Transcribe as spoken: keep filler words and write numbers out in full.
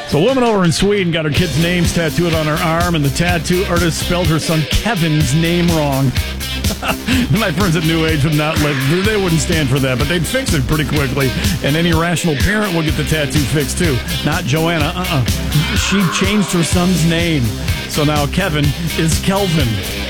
So a woman over in Sweden got her kids' names tattooed on her arm, and the tattoo artist spelled her son Kevin's name wrong. My friends at New Age would not let, they wouldn't stand for that, but they'd fix it pretty quickly, and any rational parent will get the tattoo fixed too. Not Joanna, uh-uh. She changed her son's name, so now Kevin is Kelvin.